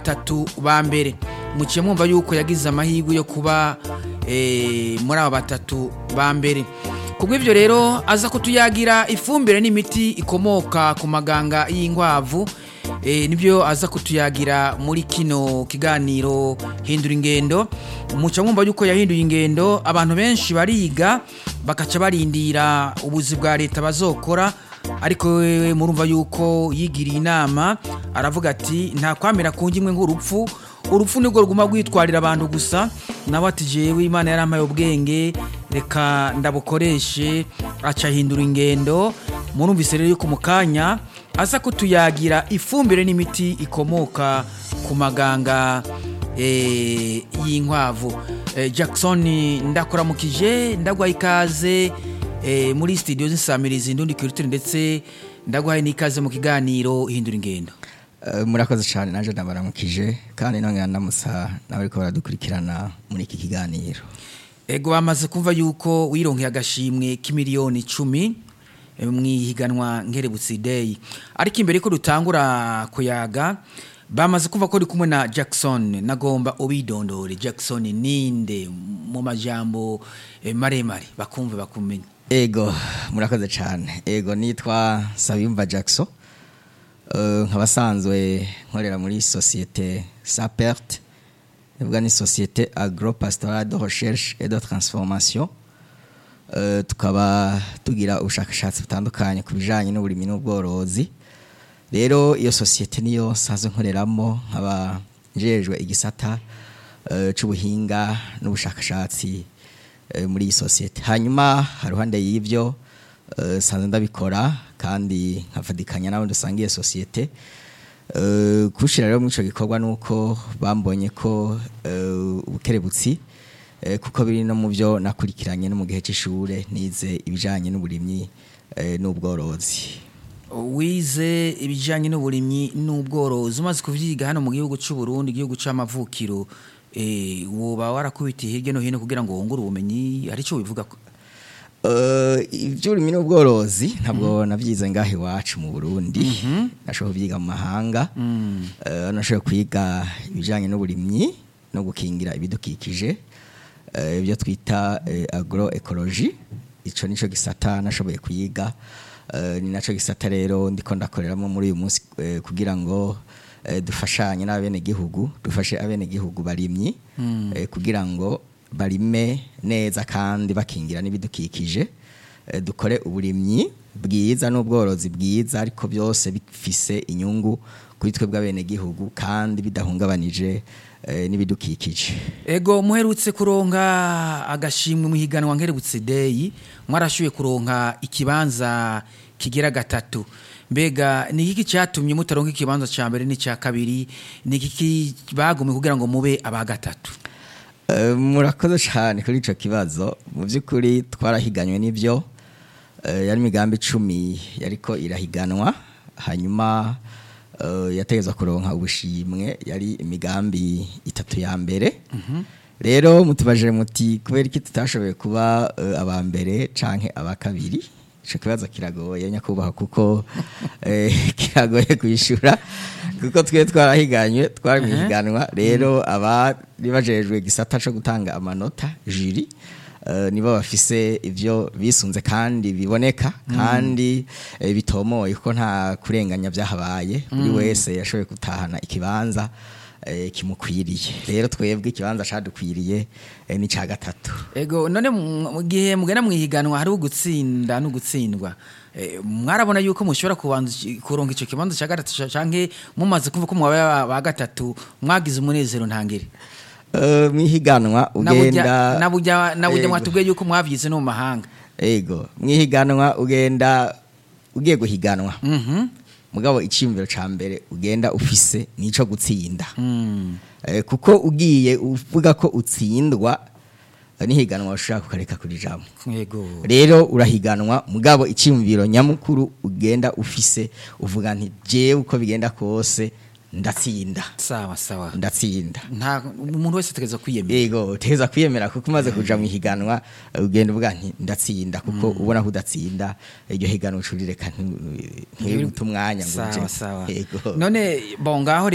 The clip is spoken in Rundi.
batatu ba mbere muciye mwumva yuko yagize amahirwe yo kuba muri aba batatu ba mbere. Kubw'ivyo rero aza kutuyagira ifumbire n'imiti ikomoka ku maganga y'inkwavu, nibyo aza kutuyagira muri kino kiganiro hindura ingendo. Muca mwumva yuko yahinduye ingendo, abantu benshi bariga bakaca barindira ubuzi bwa leta bazokora, ariko wewe murumva yuko yigiriye inama aravuga ati nta kwamira kungimwe nk'urupfu, urupfu nirwo ruguma rwitwarira abantu gusa, nawe ati jewe Imana yarampaye ubwenge reka ndabukoreshe. Aca hindura ingendo. Murumvise rero yuko mukanya aza kutuyagira ifumbire n'imiti ikomoka ku maganga y'inkwavu. Jackson ndakuramukije, ndagwaye ikaze muri studio z'insamirizi Ndundi Culture, ndetse ndagwaye n'ikaze mu kiganiro hindura ingendo. Murakoze cyane, naje ndabaramukije kandi nongera ndamusa n'abariko baradukurikirana muri iki kiganiro. Ego bamaze kumva yuko wironkeye agashimwe k'imiliyoni 10 mwihiganwa Nkerebutsi Day, ariko imbere ko dutangura kuyaga bamaze kumva ko uri kumwe na Jackson. Nagomba ubidondore Jackson ninde mu majambo maremare bakumve bakumenye. Ego murakoze cyane. Ego nitwa Sabimva Jackson, nkabasanzwe nkorera muri société Sapert, ni société agro-pastorale de recherche et de transformation. Tukaba tugira ubushakashatsi butandukanye ku bijanye n'uburimyi n'ubworozi. Rero iyo société niyo sazo nkoreramo, nkaba njejwe igisata c'ubuhinga n'ubushakashatsi muri iyi société. Hanyuma haruhande y'ivyo sanze ndabikora kandi nkafadikanya nawe dusangiye société. Kushira rero muri ico gikorwa nuko bambonye ko ubukerebutsi kuko biri no mu byo nakurikiranye no mu gihe c'ishure, nize ibijanye n'uburimyi n'ubworozi. Wize ibijanye n'uburimyi n'ubworozi, umaze kuvyiga hano mu gihugu c'u Burundi, igihugu c'amavukiro, woba warakubitiye hirya no hino kugira ngo wongure ubumenyi, ari cyo bivuga ko ivy'uburimyi n'ubworozi ntabwo navyize ngahe iwacu mu Burundi. Nashoboye kuvyiga mu mahanga. Nashoboye kwiga ibijanye n'uburimyi no gukingira ibidukikije, ibyo twita agroecology. Ico nico gisata nashoboye kwiga, ni naco gisata rero ndiko ndakoreramo muri uyu munsi kugira ngo dufashanye n'abene gihugu, dufashe abene gihugu barimyi kugira ngo barime neza kandi bakingira n'ibidukikije, dukore uburimyi bwiza n'ubworozi bwiza, ariko byose bifise inyungu kuri twe bw'abene gihugu kandi bidahungabanije n'ibidukikije. Ego muherutse kuronka agashimwe mu higanwa Nkerebutsi Day, mwarashuye kuronka ikibanza kigera 3. Mbega ni iki cyatumye mutaronka ikibanza ca mbere n'icya kabiri? Ni iki bagumye kugira ngo mube aba 3? Murakoze cyane kuri ico kibazo. Mu by'ukuri twarahiganywe n'ibyo, yari imigambi 10 yariko irahiganwa, hanyuma yategezwa kuronka ubushimwe, yari imigambi 3 ya mbere. Rero mutubajije muti kubera iki tutashoboye kuba aba mbere canke aba kabiri? Ico kibazo kiragoye nyakubaha, kuko kiragoye kwishura, kuko twe twarahiganywe, twari mihiganwa. Rero aba ribajejwe gisata cyo gutanga amanota jury, nibo bafise ivyo bisunze kandi biboneka kandi bitomoye, kuko nta kurenganya byahabaye. Buri wese yashoboye gutahana ikibanza kimukwiriye. Rero twebwe ikibanza cadukwiriye ni ca 3. Ego none mu gihe mugena mwihiganwa hari ugutsinda no gutsindwa, mwarabona yuko mushobora kuronka ico kibanza ca 3 canke mumaze kumva ko mwaba ba 3 mwagize umunezero ntangere? Mwihiganwa ugenda nabujya mwatubwiye yuko mwavyize no mu mahanga. Ego mwihiganwa ugenda ugiye guhiganwa, mugabo iciyumviro ca mbere ugenda ufise nico gutsinda. Kuko ugiye uvuga ko utsindwa nihiganwa ushaka kukareka kuri jambo. Yego rero urahiganwa, mugabo iciyumviro nyamukuru ugenda ufise uvuga nti jewe uko bigenda kose ndatsinda. Sawa sawa, ndatsinda. Nta umuntu wese tegeza kwiyemera. Yego tegeza kwiyemera, kuko umaze kuja mu higanwa ugenda uvuga nti ndatsinda, kuko ubona ko udatsinda iryo higanwa ucurireka ntibutumwanya ngo je. Sawa sawa. None bongaho